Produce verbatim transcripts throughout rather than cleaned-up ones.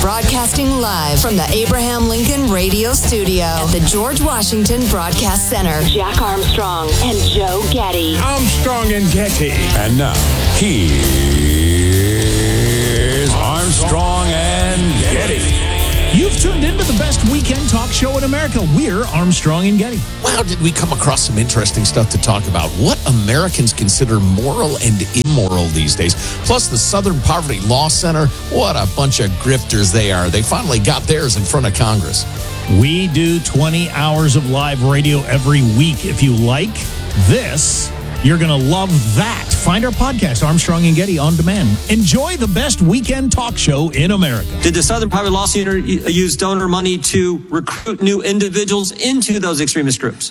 Broadcasting live from the Abraham Lincoln Radio Studio at the George Washington Broadcast Center. Jack Armstrong and Joe Getty. Armstrong and Getty. And now, here's Armstrong and Getty. You've tuned into the best weekend talk show in America. We're Armstrong and Getty. Wow, did we come across some interesting stuff to talk about? What Americans consider moral and immoral these days. Plus, the Southern Poverty Law Center. What a bunch of grifters they are. They finally got theirs in front of Congress. We do twenty hours of live radio every week. If you like this, you're going to love that. Find our podcast, Armstrong and Getty, on demand. Enjoy the best weekend talk show in America. Did the Southern Poverty Law Center use donor money to recruit new individuals into those extremist groups?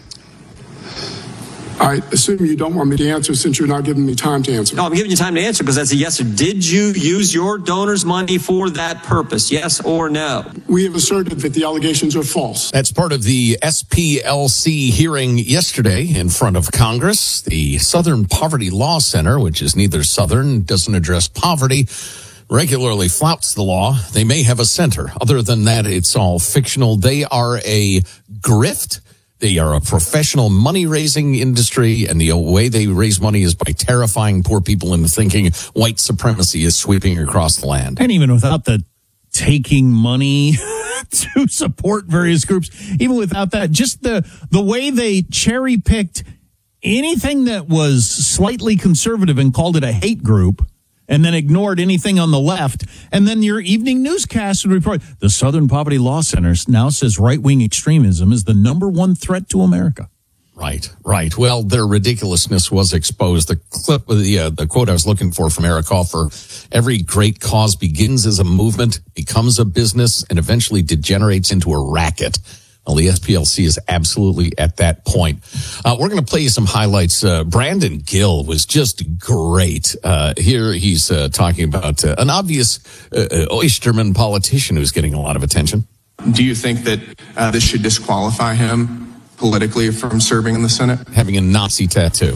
I assume you don't want me to answer since you're not giving me time to answer. No, I'm giving you time to answer because that's a yes or did you use your donors' money for that purpose? Yes or no? We have asserted that the allegations are false. That's part of the S P L C hearing yesterday in front of Congress. The Southern Poverty Law Center, which is neither Southern, doesn't address poverty, regularly flouts the law. They may have a center. Other than that, it's all fictional. They are a grift. They are a professional money-raising industry, and the way they raise money is by terrifying poor people into thinking white supremacy is sweeping across the land. And even without the taking money to support various groups, even without that, just the, the way they cherry-picked anything that was slightly conservative and called it a hate group, and then ignored anything on the left. And then your evening newscast would report, the Southern Poverty Law Center now says right-wing extremism is the number one threat to America. Right, right. Well, their ridiculousness was exposed. The clip, the, uh, the quote I was looking for from Eric Hoffer, every great cause begins as a movement, becomes a business, and eventually degenerates into a racket. Well, the S P L C is absolutely at that point. Uh, we're going to play you some highlights. Uh, Brandon Gill was just great. Uh, here he's uh, talking about uh, an obvious uh, Oysterman politician who's getting a lot of attention. Do you think that uh, this should disqualify him politically from serving in the Senate? Having a Nazi tattoo.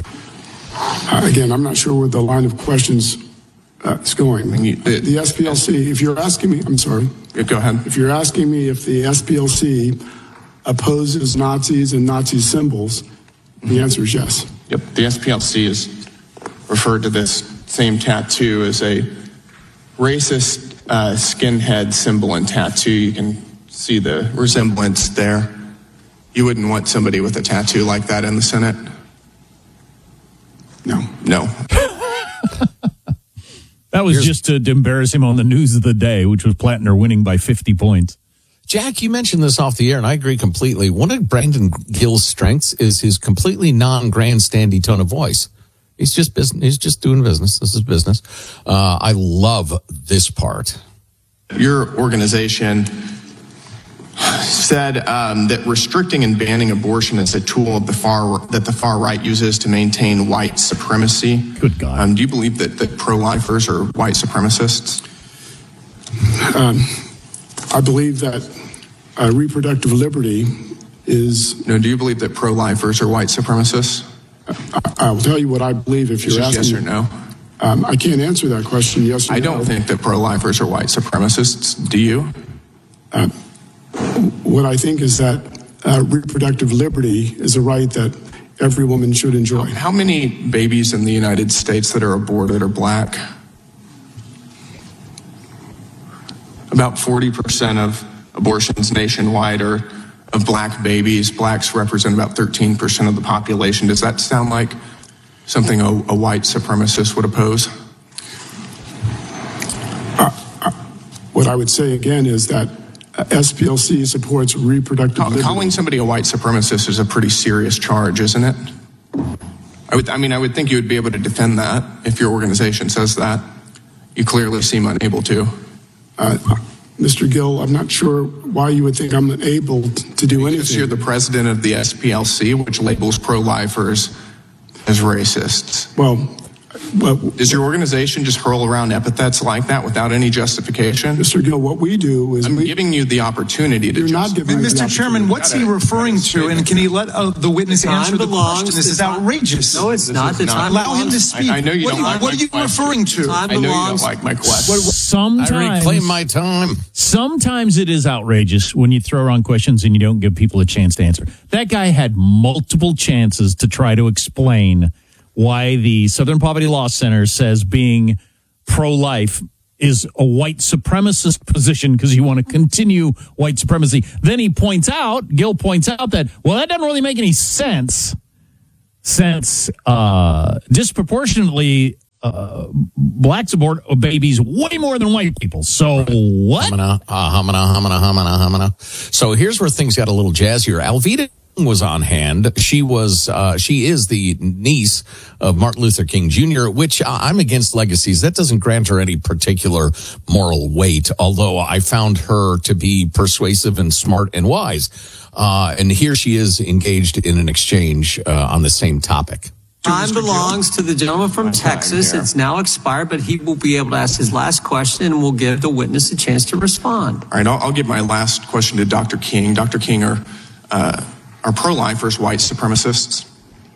Uh, again, I'm not sure where the line of questions uh, is going. The, the S P L C, if you're asking me, I'm sorry. Go ahead. If you're asking me if the S P L C opposes Nazis and Nazi symbols, the answer is yes. Yep. The S P L C has referred to this same tattoo as a racist uh, skinhead symbol and tattoo. You can see the resemblance there. You wouldn't want somebody with a tattoo like that in the Senate? No. No. That was Here's, just to embarrass him on the news of the day, which was Plattner winning by fifty points. Jack, you mentioned this off the air, and I agree completely. One of Brandon Gill's strengths is his completely non-grandstandy tone of voice. He's just business. He's just doing business. This is business. Uh, I love this part. Your organization said um, that restricting and banning abortion is a tool of the far that the far right uses to maintain white supremacy. Good God. Um, do you believe that, that pro-lifers are white supremacists? Um, I believe that uh, reproductive liberty is... No, do you believe that pro-lifers are white supremacists? I, I will tell you what I believe if you're asking... Yes or no? Um, I can't answer that question, yes or I no. don't think that pro-lifers are white supremacists. Do you? Uh, what I think is that uh, reproductive liberty is a right that every woman should enjoy. How many babies in the United States that are aborted are black? About forty percent of abortions nationwide are of black babies. Blacks represent about thirteen percent of the population. Does that sound like something a, a white supremacist would oppose? Uh, uh, what I would say again is that uh, S P L C supports reproductive Call, liberty. Calling somebody a white supremacist is a pretty serious charge, isn't it? I would, I mean, I would think you would be able to defend that if your organization says that. You clearly seem unable to. Uh, Mister Gill, I'm not sure why you would think I'm unable to do anything. Because you're the president of the S P L C, which labels pro-lifers as racists. Well, But Does your organization just hurl around epithets like that without any justification? Mister Gill, what we do is I'm we, giving you the opportunity to You're not justify. giving me the Mister Chairman, what's he referring to? And can he let uh, the witness Time answer the belongs question? This to is time- outrageous. No, it's This not. is The not. time Allow him to belongs- speak. I, I know you what don't are like What my are you question. referring to? Time I know you don't belongs- like my question. Sometimes, I reclaim my time. sometimes it is outrageous when you throw around questions and you don't give people a chance to answer. That guy had multiple chances to try to explain why the Southern Poverty Law Center says being pro-life is a white supremacist position because you want to continue white supremacy. Then he points out, Gil points out that, well, that doesn't really make any sense since uh, disproportionately uh, blacks abort babies way more than white people. So what? Humana, uh, humana, humana, humana, humana. So here's where things got a little jazzier. Alveda was on hand. She was, uh, she is the niece of Martin Luther King Junior, which I'm against legacies. That doesn't grant her any particular moral weight, although I found her to be persuasive and smart and wise. Uh, and here she is engaged in an exchange uh, on the same topic. Time belongs to the gentleman from Texas. It's now expired, but he will be able to ask his last question, and we'll give the witness a chance to respond. All right, I'll, I'll give my last question to Doctor King. Doctor King, are, uh, are pro-lifers white supremacists?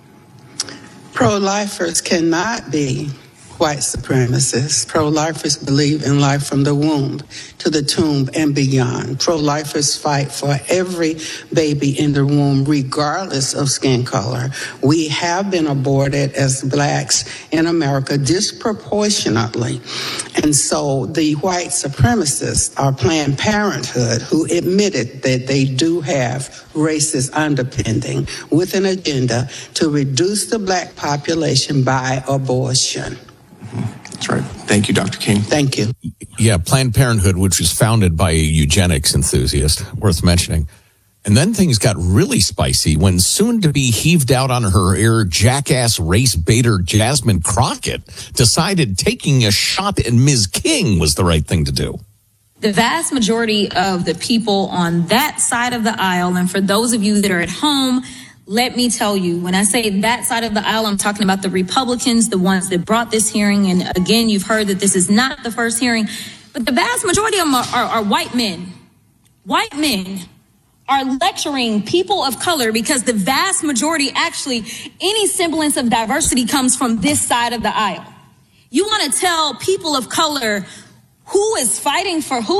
Pro-lifers cannot be white supremacists. Pro-lifers believe in life from the womb to the tomb and beyond. Pro-lifers fight for every baby in the womb, regardless of skin color. We have been aborted as blacks in America disproportionately. And so the white supremacists are Planned Parenthood, who admitted that they do have racist underpinning with an agenda to reduce the black population by abortion. That's right. Thank you, Doctor King. Thank you. Yeah, Planned Parenthood, which was founded by a eugenics enthusiast, worth mentioning. And then things got really spicy when soon-to-be heaved out on her ear jackass race baiter Jasmine Crockett decided taking a shot at Miz King was the right thing to do. The vast majority of the people on that side of the aisle, and for those of you that are at home, let me tell you, when I say that side of the aisle, I'm talking about the Republicans, the ones that brought this hearing. And again, you've heard that this is not the first hearing, but the vast majority of them are, are, are white men. White men are lecturing people of color because the vast majority, actually, any semblance of diversity comes from this side of the aisle. You want to tell people of color who is fighting for who?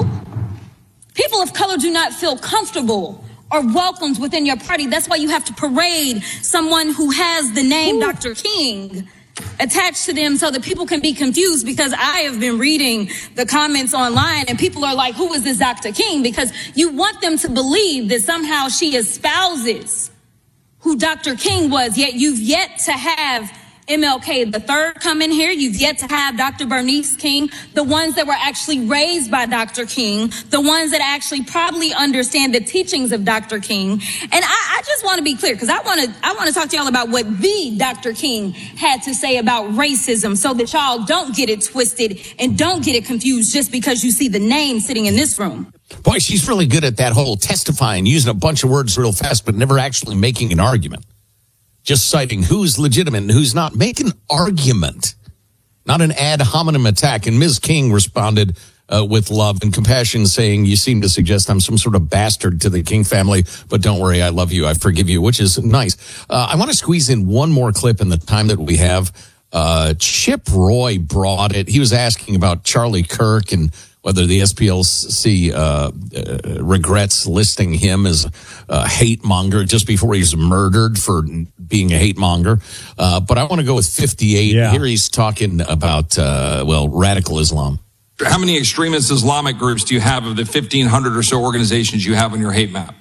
People of color do not feel comfortable or welcomed within your party. That's why you have to parade someone who has the name Ooh. Doctor King attached to them so that people can be confused, because I have been reading the comments online and people are like, who is this Doctor King? Because you want them to believe that somehow she espouses who Doctor King was, yet you've yet to have M L K the third come in here. You've yet to have Doctor Bernice King, the ones that were actually raised by Doctor King, the ones that actually probably understand the teachings of Doctor King. And I, I just want to be clear, because I want to I want to talk to y'all about what the Doctor King had to say about racism, so that y'all don't get it twisted and don't get it confused just because you see the name sitting in this room. Boy, she's really good at that whole testifying, using a bunch of words real fast, but never actually making an argument. Just citing who's legitimate and who's not. Make an argument, not an ad hominem attack. And Miz King responded uh, with love and compassion, saying, you seem to suggest I'm some sort of bastard to the King family, but don't worry, I love you, I forgive you, which is nice. Uh, I want to squeeze in one more clip in the time that we have. Uh, Chip Roy brought it. He was asking about Charlie Kirk and whether the S P L C uh, uh, regrets listing him as a hate monger just before he's murdered for being a hate monger. Uh, but I want to go with fifty-eight. Yeah. Here he's talking about, uh, well, radical Islam. How many extremist Islamic groups do you have of the fifteen hundred or so organizations you have on your hate map?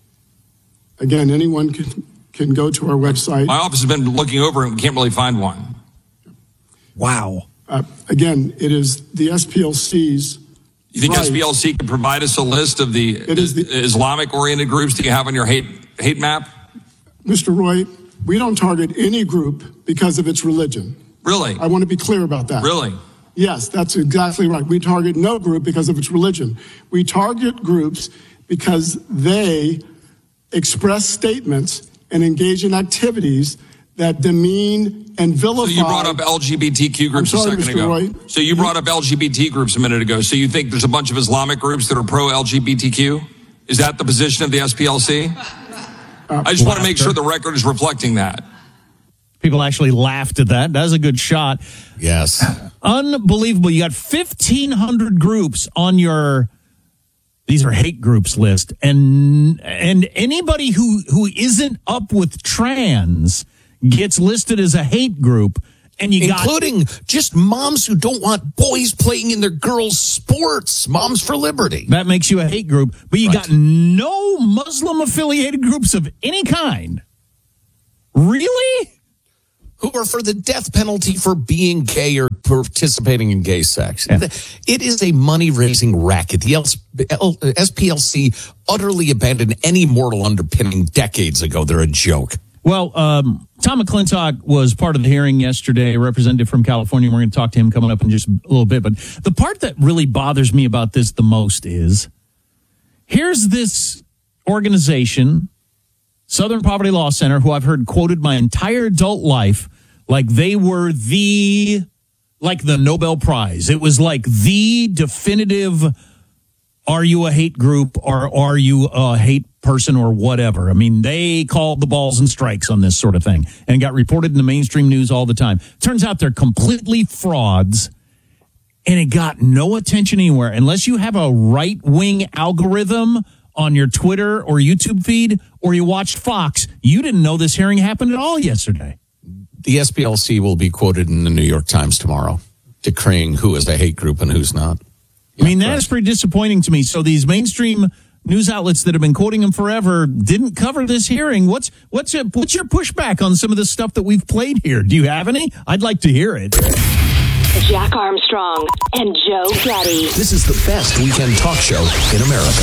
Again, anyone can, can go to our website. My office has been looking over and we can't really find one. Wow. Uh, again, it is the S P L C's. You think right. S P L C can provide us a list of the, It is the Islamic-oriented groups that you have on your hate hate map? Mister Roy, we don't target any group because of its religion. Really? I want to be clear about that. Really? Yes, that's exactly right. We target no group because of its religion. We target groups because they express statements and engage in activities that demean and vilify. So you brought up L G B T Q groups sorry, a second Mister ago. Roy. So you brought up L G B T groups a minute ago. So you think there's a bunch of Islamic groups that are pro-L G B T Q? Is that the position of the S P L C? Uh, I just want to make sure the record is reflecting that. People actually laughed at that. That was a good shot. Yes. Unbelievable. You got fifteen hundred groups on your, these are hate groups list. And and anybody who, who isn't up with trans gets listed as a hate group. And you Including got, just moms who don't want boys playing in their girls' sports. Moms for Liberty. that makes you a hate group. But you Right. got no Muslim-affiliated groups of any kind. Really? Who are for the death penalty for being gay or participating in gay sex. Yeah. It is a money-raising racket. The S P L C utterly abandoned any moral underpinning decades ago. They're a joke. Well, um, Tom McClintock was part of the hearing yesterday, a representative from California. We're going to talk to him coming up in just a little bit. But the part that really bothers me about this the most is here's this organization, Southern Poverty Law Center, who I've heard quoted my entire adult life like they were the, like the Nobel Prize. It was like the definitive, are you a hate group or are you a hate person or whatever? I mean, they called the balls and strikes on this sort of thing and got reported in the mainstream news all the time. Turns out they're completely frauds and it got no attention anywhere. Unless you have a right-wing algorithm on your Twitter or YouTube feed or you watched Fox, you didn't know this hearing happened at all yesterday. The S P L C will be quoted in the New York Times tomorrow, decreeing who is a hate group and who's not. I mean, that is pretty disappointing to me. So these mainstream news outlets that have been quoting him forever didn't cover this hearing. What's what's your, what's your pushback on some of the stuff that we've played here? Do you have any? I'd like to hear it. Jack Armstrong and Joe Getty. This is the best weekend talk show in America.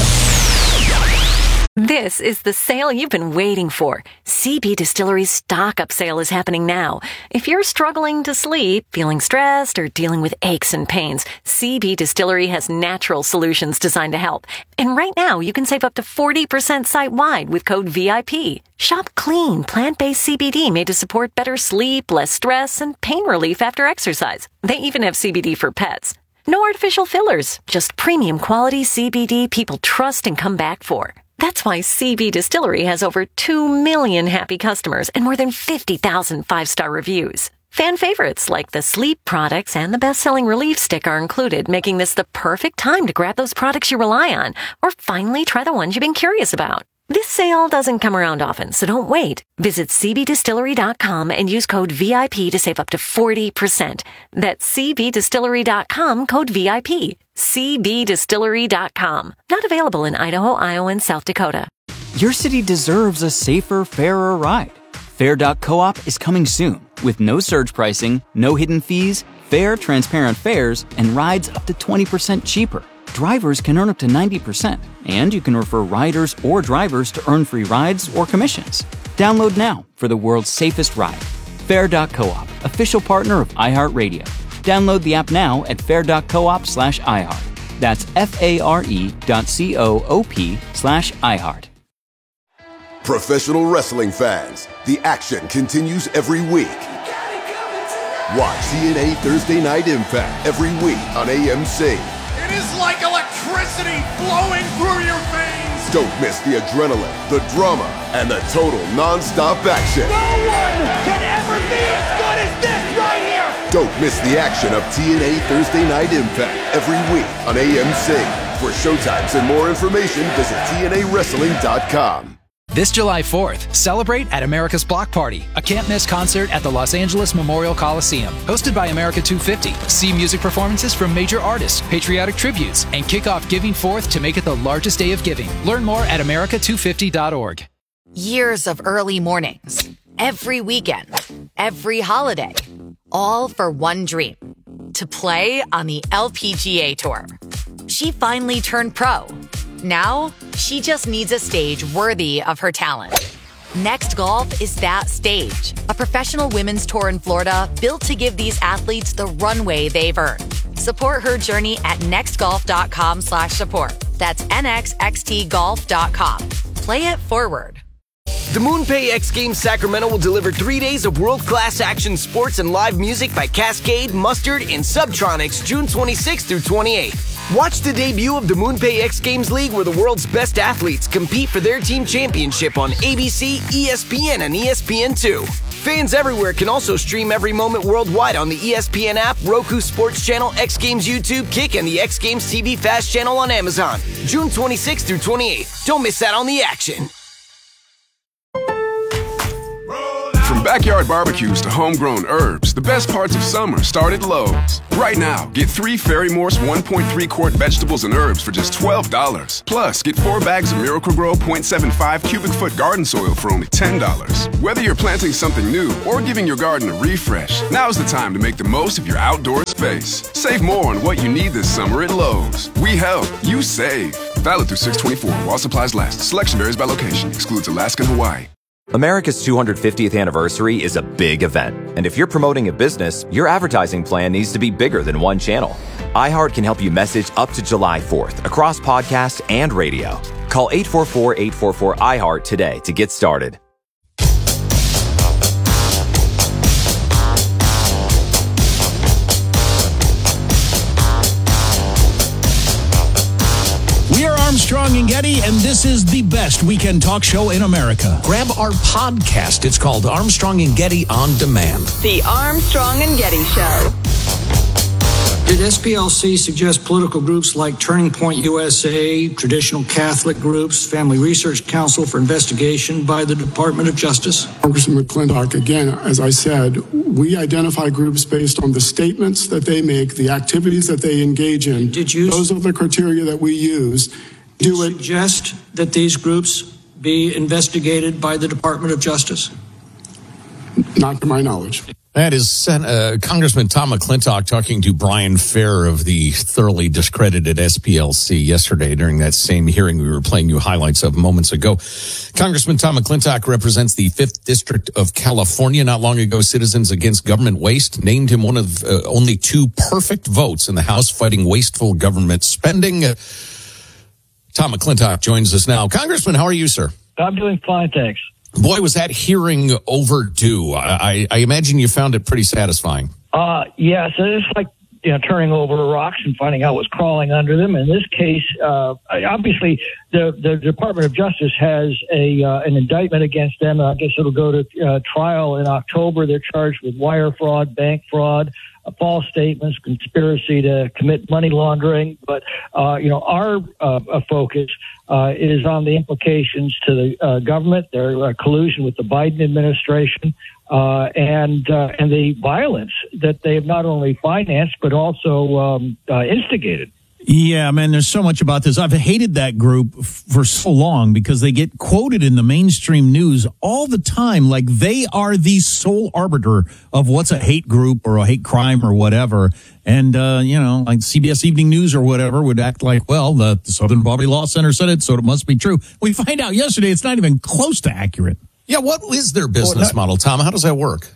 This is the sale you've been waiting for. C B Distillery's stock up sale is happening now. If you're struggling to sleep, feeling stressed, or dealing with aches and pains, C B Distillery has natural solutions designed to help. And right now, you can save up to forty percent site-wide with code V I P. Shop clean, plant-based C B D made to support better sleep, less stress, and pain relief after exercise. They even have C B D for pets. No artificial fillers, just premium quality C B D people trust and come back for. That's why C B Distillery has over two million happy customers and more than fifty thousand five-star reviews. Fan favorites like the sleep products and the best-selling relief stick are included, making this the perfect time to grab those products you rely on or finally try the ones you've been curious about. This sale doesn't come around often, so don't wait. Visit C B distillery dot com and use code V I P to save up to forty percent. That's C B distillery dot com, code V I P. C B distillery dot com. Not available in Idaho, Iowa, and South Dakota. Your city deserves a safer, fairer ride. Fair dot coop is coming soon with no surge pricing, no hidden fees, fair, transparent fares, and rides up to twenty percent cheaper. Drivers can earn up to ninety percent, and you can refer riders or drivers to earn free rides or commissions. Download now for the world's safest ride. Fair dot coop, official partner of iHeartRadio. Download the app now at fair dot coop slash iHeart. That's F-A-R-E dot C-O-O-P slash iHeart. Professional wrestling fans, the action continues every week. Watch T N A Thursday Night Impact every week on A M C. It is like electricity flowing through your veins. Don't miss the adrenaline, the drama, and the total non-stop action. No one can ever be as good as this right here. Don't miss the action of T N A Thursday Night Impact every week on A M C. For showtimes and more information, visit T N A wrestling dot com. This July fourth, celebrate at America's Block Party, a can't-miss concert at the Los Angeles Memorial Coliseum. Hosted by America two fifty. See music performances from major artists, patriotic tributes, and kick off Giving Forth to make it the largest day of giving. Learn more at America two fifty dot org. Years of early mornings, every weekend, every holiday, all for one dream, to play on the L P G A Tour. She finally turned pro. Now, she just needs a stage worthy of her talent. Next Golf is that stage, a professional women's tour in Florida built to give these athletes the runway they've earned. Support her journey at nextgolf.com slash support. That's N X X T golf dot com. Play it forward. The MoonPay X Games Sacramento will deliver three days of world-class action sports and live music by Cascade, Mustard, and Subtronics June twenty-sixth through twenty-eighth. Watch the debut of the MoonPay X Games League, where the world's best athletes compete for their team championship on A B C, E S P N, and E S P N two. Fans everywhere can also stream every moment worldwide on the E S P N app, Roku Sports Channel, X Games YouTube, Kick, and the X Games T V Fast Channel on Amazon. June twenty-sixth through twenty-eighth. Don't miss out on the action. From backyard barbecues to homegrown herbs, the best parts of summer start at Lowe's. Right now, get three Fairy Morse one point three quart vegetables and herbs for just twelve dollars. Plus, get four bags of Miracle-Gro point seven five cubic foot garden soil for only ten dollars. Whether you're planting something new or giving your garden a refresh, now's the time to make the most of your outdoor space. Save more on what you need this summer at Lowe's. We help, you save. Valid through six twenty-four while supplies last. Selection varies by location. Excludes Alaska and Hawaii. America's two hundred fiftieth anniversary is a big event. And if you're promoting a business, your advertising plan needs to be bigger than one channel. iHeart can help you message up to July fourth across podcast and radio. Call eight four four, eight four four, I HEART today to get started. We are Armstrong and Getty, and this is the best weekend talk show in America. Grab our podcast. It's called Armstrong and Getty On Demand. The Armstrong and Getty Show. Did S P L C suggest political groups like Turning Point U S A, traditional Catholic groups, Family Research Council for investigation by the Department of Justice? Congressman McClintock, again, as I said, we identify groups based on the statements that they make, the activities that they engage in. Did you? Those are the criteria that we use. Do you suggest that these groups be investigated by the Department of Justice? Not to my knowledge. That is uh, Congressman Tom McClintock talking to Brian Fair of the thoroughly discredited S P L C yesterday during that same hearing we were playing you highlights of moments ago. Congressman Tom McClintock represents the fifth District of California. Not long ago, Citizens Against Government Waste named him one of uh, only two perfect votes in the House fighting wasteful government spending. Uh, Tom McClintock joins us now. Congressman, how are you, sir? I'm doing fine, thanks. Boy, was that hearing overdue. I, I imagine you found it pretty satisfying. Uh, yes, it's like you know, turning over rocks and finding out what's crawling under them. In this case, uh, obviously, the, the Department of Justice has a uh, an indictment against them. I guess it'll go to uh, trial in October. They're charged with wire fraud, bank fraud, uh, false statements, conspiracy to commit money laundering. But, uh, you know, our uh, focus uh, is on the implications to the uh, government, their uh, collusion with the Biden administration, uh, and uh, and the violence that they have not only financed but also um, uh, instigated. Yeah, man, there's so much about this. I've hated that group f- for so long because they get quoted in the mainstream news all the time like they are the sole arbiter of what's a hate group or a hate crime or whatever. And, uh, you know, like C B S Evening News or whatever would act like, well, the, the Southern Poverty Law Center said it, so it must be true. We find out yesterday it's not even close to accurate. Yeah, what is their business model, Tom? How does that work?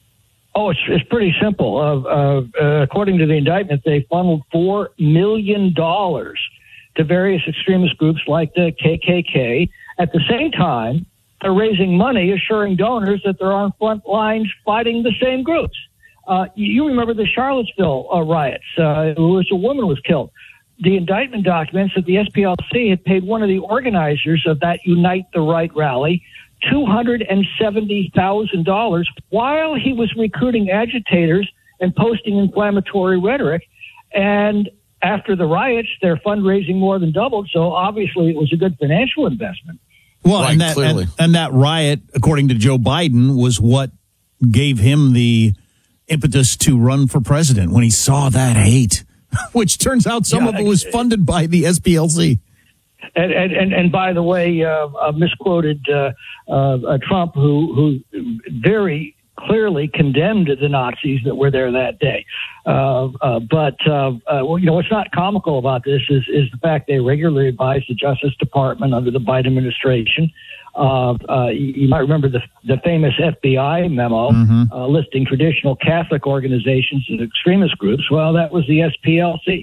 Oh, it's it's pretty simple. Uh, uh, uh, according to the indictment, they funneled four million dollars to various extremist groups like the K K K. At the same time, they're raising money, assuring donors that they're on front lines fighting the same groups. Uh, you remember the Charlottesville uh, riots, uh, in which a woman was killed. The indictment documents that the S P L C had paid one of the organizers of that Unite the Right rally two hundred seventy thousand dollars while he was recruiting agitators and posting inflammatory rhetoric. And after the riots, their fundraising more than doubled. So obviously it was a good financial investment. Well, right, and, that, clearly. and, and that riot, according to Joe Biden, was what gave him the impetus to run for president when he saw that hate, which turns out some Yeah, of it was funded by the S P L C. And, and, and, and by the way, uh, uh, misquoted uh, uh, Trump, who, who very clearly condemned the Nazis that were there that day. Uh, uh, but, uh, uh, well, you know, what's not comical about this is, is the fact they regularly advise the Justice Department under the Biden administration. Uh, uh, you, you might remember the, the famous F B I memo mm-hmm. uh, listing traditional Catholic organizations as extremist groups. Well, that was the S P L C.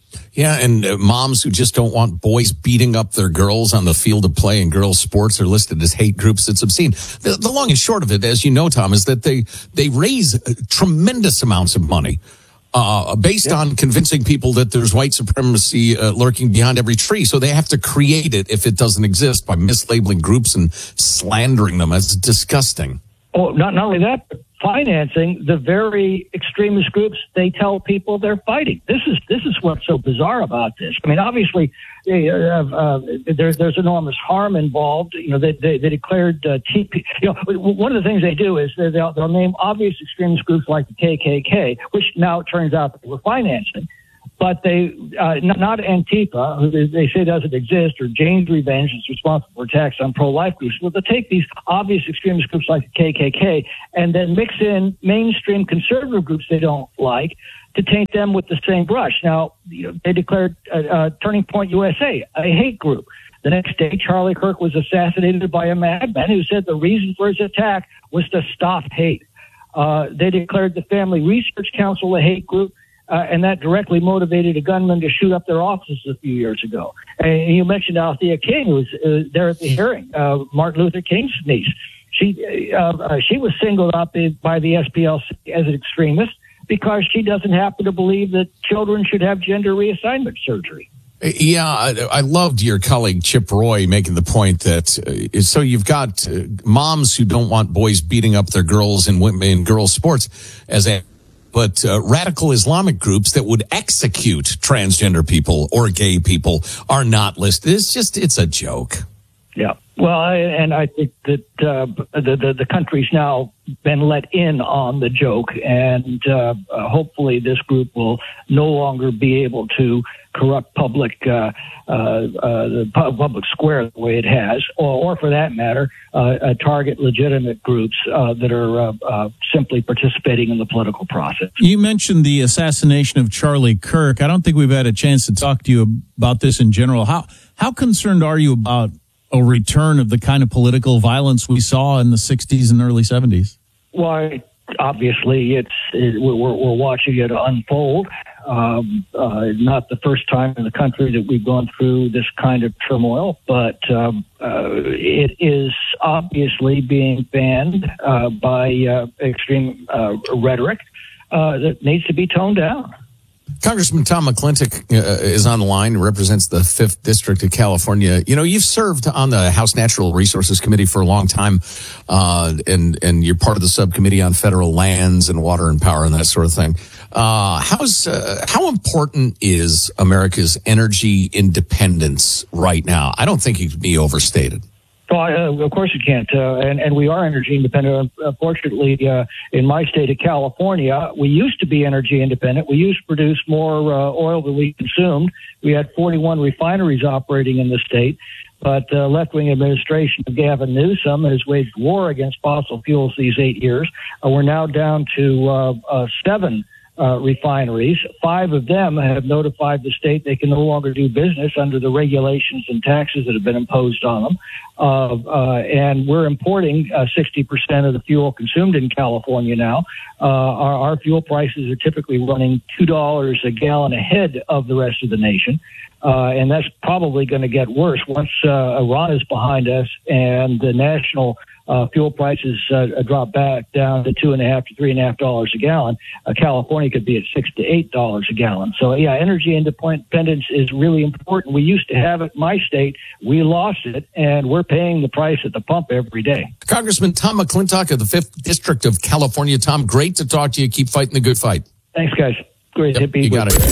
Yeah, and uh, moms who just don't want boys beating up their girls on the field of play and girls' sports are listed as hate groups. It's obscene. The, the long and short of it, as you know, Tom, is that they, they raise uh, tremendous amounts of money uh, based yeah. on convincing people that there's white supremacy uh, lurking behind every tree. So they have to create it if it doesn't exist by mislabeling groups and slandering them. It's disgusting. Oh, not, not only that, but financing the very extremist groups they tell people they're fighting. This is this is what's so bizarre about this. I mean, obviously, uh, uh, there's there's enormous harm involved. You know, they they, they declared uh, T P. You know, one of the things they do is they'll they'll name obvious extremist groups like the K K K, which now it turns out that they were financing. But they, uh, not, not Antifa, who they say doesn't exist, or Jane's Revenge is responsible for attacks on pro-life groups. Well, they take these obvious extremist groups like the K K K and then mix in mainstream conservative groups they don't like to taint them with the same brush. Now, you know, they declared uh, uh, Turning Point U S A a hate group. The next day, Charlie Kirk was assassinated by a madman who said the reason for his attack was to stop hate. Uh, they declared the Family Research Council a hate group. Uh, and that directly motivated a gunman to shoot up their offices a few years ago. And you mentioned Althea King, who was uh, there at the hearing, uh, Martin Luther King's niece. She uh, uh, she was singled out by the S P L C as an extremist because she doesn't happen to believe that children should have gender reassignment surgery. Yeah, I, I loved your colleague Chip Roy making the point that uh, so you've got uh, moms who don't want boys beating up their girls in women in girls' sports as a But uh, radical Islamic groups that would execute transgender people or gay people are not listed. It's just, it's a joke. Yeah. Well, I, and I think that uh, the, the the country's now been let in on the joke, and uh, uh, hopefully this group will no longer be able to corrupt public uh, uh, uh, the public square the way it has, or, or for that matter, uh, uh, target legitimate groups uh, that are uh, uh, simply participating in the political process. You mentioned the assassination of Charlie Kirk. I don't think we've had a chance to talk to you about this in general. How how concerned are you about a return of the kind of political violence we saw in the sixties and early seventies? Well, obviously, it's it, we're, we're watching it unfold. Um, uh, not the first time in the country that we've gone through this kind of turmoil, but um, uh, it is obviously being fanned uh, by uh, extreme uh, rhetoric uh, that needs to be toned down. Congressman Tom McClintock uh, is on the line, represents the fifth District of California. You know, you've served on the House Natural Resources Committee for a long time, uh, and, and you're part of the subcommittee on federal lands and water and power and that sort of thing. Uh, how's, uh, how important is America's energy independence right now? I don't think it can be overstated. Well, uh, of course you can't, uh, and, and we are energy independent. Unfortunately, uh, in my state of California, we used to be energy independent. We used to produce more uh, oil than we consumed. We had forty-one refineries operating in the state, but uh, left-wing administration of Gavin Newsom has waged war against fossil fuels these eight years. Uh, we're now down to uh, uh, seven Uh, refineries. Five of them have notified the state they can no longer do business under the regulations and taxes that have been imposed on them. Uh, uh, and we're importing uh, sixty percent of the fuel consumed in California now. Uh, our, our fuel prices are typically running two dollars a gallon ahead of the rest of the nation. Uh, and that's probably going to get worse once uh, Iran is behind us and the national Uh, fuel prices uh, drop back down to two and a half to three and a half dollars a gallon. Uh, California could be at six to eight dollars a gallon. So yeah, energy independence is really important. We used to have it in my state. We lost it, and we're paying the price at the pump every day. Congressman Tom McClintock of the fifth District of California. Tom, great to talk to you. Keep fighting the good fight. Thanks, guys. Great yep, to be You got with it.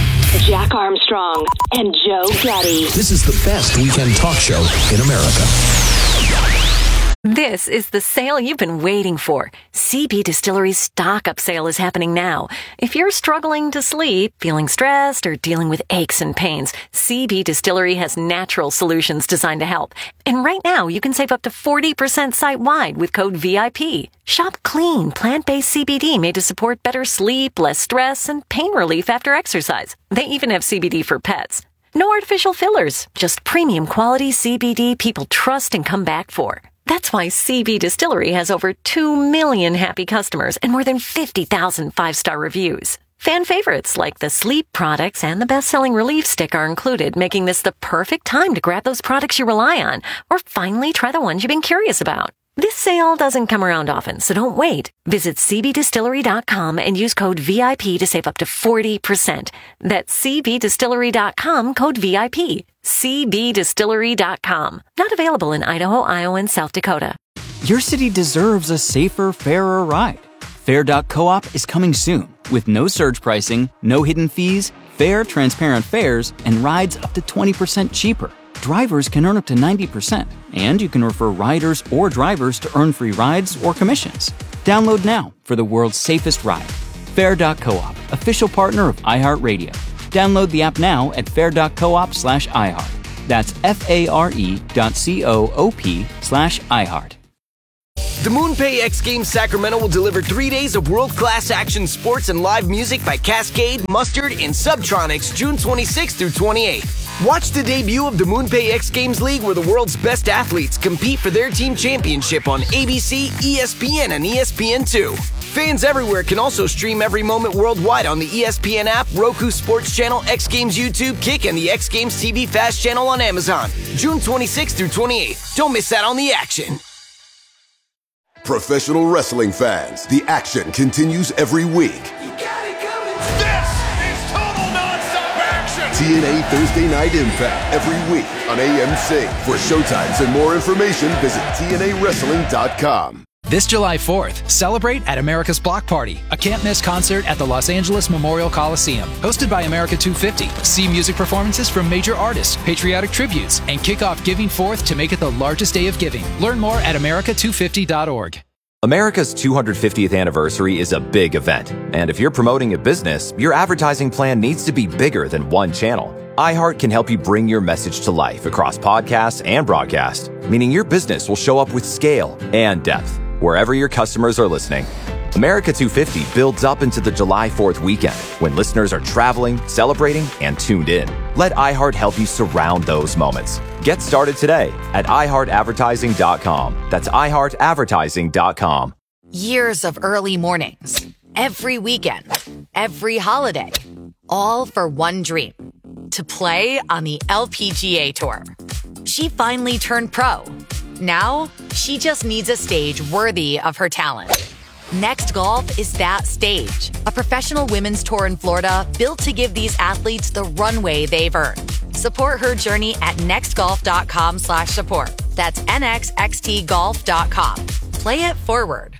Jack Armstrong and Joe Getty. This is the best weekend talk show in America. This is the sale you've been waiting for. C B Distillery's stock-up sale is happening now. If you're struggling to sleep, feeling stressed, or dealing with aches and pains, C B Distillery has natural solutions designed to help. And right now, you can save up to forty percent site-wide with code V I P. Shop clean, plant-based C B D made to support better sleep, less stress, and pain relief after exercise. They even have C B D for pets. No artificial fillers, just premium quality C B D people trust and come back for. That's why C B Distillery has over two million happy customers and more than fifty thousand five-star reviews. Fan favorites like the sleep products and the best-selling Relief Stick are included, making this the perfect time to grab those products you rely on or finally try the ones you've been curious about. This sale doesn't come around often, so don't wait. Visit c b distillery dot com and use code V I P to save up to forty percent. That's c b distillery dot com, code V I P. c b distillery dot com. Not available in Idaho, Iowa, and South Dakota. Your city deserves a safer, fairer ride. Fair dot coop is coming soon with no surge pricing, no hidden fees, fair, transparent fares, and rides up to twenty percent cheaper. Drivers can earn up to ninety percent, and you can refer riders or drivers to earn free rides or commissions. Download now for the world's safest ride. Fair dot coop, official partner of iHeartRadio. Download the app now at fair dot coop slash iHeart. That's F-A-R-E dot C-O-O-P slash iHeart. The MoonPay X Games Sacramento will deliver three days of world-class action sports and live music by Cascade, Mustard, and Subtronics June twenty-sixth through twenty-eighth. Watch the debut of the MoonPay X Games League where the world's best athletes compete for their team championship on A B C, E S P N, and E S P N two. Fans everywhere can also stream every moment worldwide on the E S P N app, Roku Sports Channel, X Games YouTube, Kick, and the X Games T V Fast channel on Amazon. June twenty-sixth through twenty-eighth. Don't miss out on the action. Professional wrestling fans, the action continues every week. This is total nonstop action. T N A Thursday Night Impact every week on A M C. For showtimes and more information, visit T N A wrestling dot com. This July fourth, celebrate at America's Block Party, a can't-miss concert at the Los Angeles Memorial Coliseum. Hosted by America two fifty. See music performances from major artists, patriotic tributes, and kick off Giving Forth to make it the largest day of giving. Learn more at america two fifty dot org. America's two hundred fiftieth anniversary is a big event, and if you're promoting a business, your advertising plan needs to be bigger than one channel. iHeart can help you bring your message to life across podcasts and broadcast, meaning your business will show up with scale and depth wherever your customers are listening. America two fifty builds up into the July fourth weekend when listeners are traveling, celebrating, and tuned in. Let iHeart help you surround those moments. Get started today at i heart advertising dot com. That's i heart advertising dot com. Years of early mornings, every weekend, every holiday, all for one dream, to play on the L P G A Tour. She finally turned pro. Now, she just needs a stage worthy of her talent. Next Golf is that stage, a professional women's tour in Florida built to give these athletes the runway they've earned. Support her journey at next golf dot com slash support. That's N X X T golf dot com. Play it forward.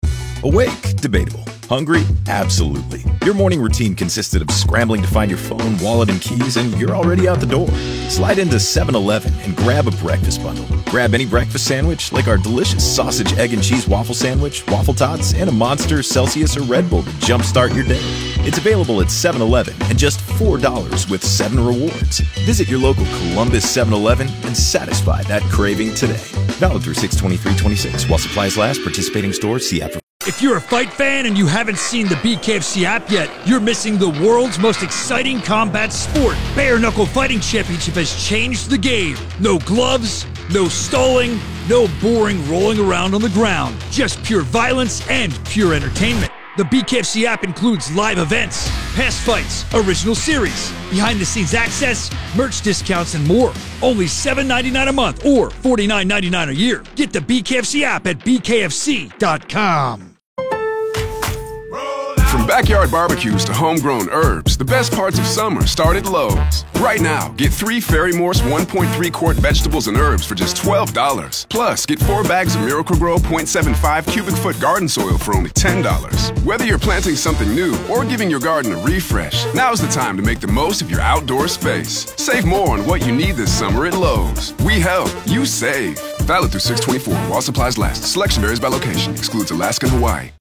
Awake? Debatable. Hungry? Absolutely. Your morning routine consisted of scrambling to find your phone, wallet, and keys, and you're already out the door. Slide into seven eleven and grab a breakfast bundle. Grab any breakfast sandwich, like our delicious sausage, egg, and cheese waffle sandwich, waffle tots, and a Monster, Celsius, or Red Bull to jumpstart your day. It's available at seven eleven and just four dollars with seven rewards. Visit your local Columbus seven eleven and satisfy that craving today. Valid through six twenty-three twenty-six. While supplies last, participating stores, see app for... If you're a fight fan and you haven't seen the B K F C app yet, you're missing the world's most exciting combat sport. Bare Knuckle Fighting Championship has changed the game. No gloves, no stalling, no boring rolling around on the ground. Just pure violence and pure entertainment. The B K F C app includes live events, past fights, original series, behind-the-scenes access, merch discounts, and more. Only seven ninety-nine a month or forty-nine ninety-nine a year. Get the B K F C app at b k f c dot com. From backyard barbecues to homegrown herbs, the best parts of summer start at Lowe's. Right now, get three Ferry Morse one point three quart vegetables and herbs for just twelve dollars. Plus, get four bags of Miracle-Gro zero point seven five cubic foot garden soil for only ten dollars. Whether you're planting something new or giving your garden a refresh, now's the time to make the most of your outdoor space. Save more on what you need this summer at Lowe's. We help, you save. Valid through six twenty-four while supplies last. Selection varies by location. Excludes Alaska and Hawaii.